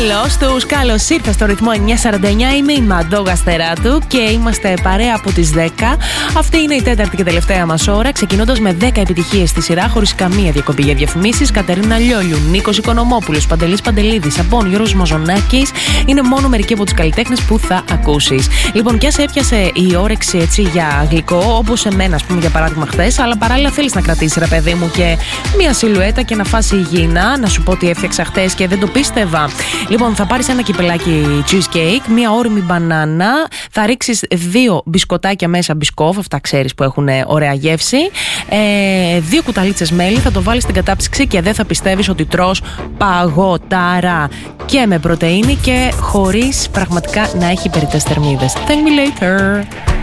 Καλώς ήρθα στο ρυθμό 949. Είμαι η Μαντώ Γαστεράτου και είμαστε παρέα από τις 10. Αυτή είναι η τέταρτη και τελευταία μας ώρα, ξεκινώντας με 10 επιτυχίες στη σειρά, χωρίς καμία διακοπή για διαφημίσεις. Κατερίνα Λιόλιου, Νίκος Οικονομόπουλος, Παντελής Παντελίδης, Αμπών, Γιώργος Μαζονάκης. Είναι μόνο μερικοί από τους καλλιτέχνες που θα ακούσεις. Λοιπόν, κι ας έπιασε η όρεξη έτσι για γλυκό, όπως εμένα, ας πούμε, για παράδειγμα, χθες, αλλά παράλληλα θέλεις να κρατήσεις, ρε παιδί μου, και μία σιλουέτα και να φας υγιεινά. Να σου πω ότι έφτιαξα χθες και δεν το πίστευα. Λοιπόν, θα πάρεις ένα κυπελάκι cheesecake, μία όριμη μπανάνα, θα ρίξεις 2 μπισκοτάκια μέσα, μπισκόφ, αυτά ξέρεις που έχουν ωραία γεύση, 2 κουταλίτσες μέλι, θα το βάλεις στην κατάψυξη και δεν θα πιστεύεις ότι τρως παγωτάρα και με πρωτεΐνη και χωρίς πραγματικά να έχει περιττές θερμίδες. Thank me later.